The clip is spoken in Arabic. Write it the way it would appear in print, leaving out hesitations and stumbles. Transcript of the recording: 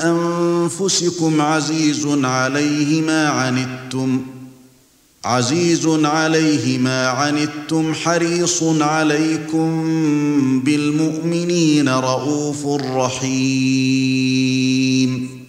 أنفسكم عزيز عليه ما عنتم حريص عليكم بالمؤمنين رءوف رحيم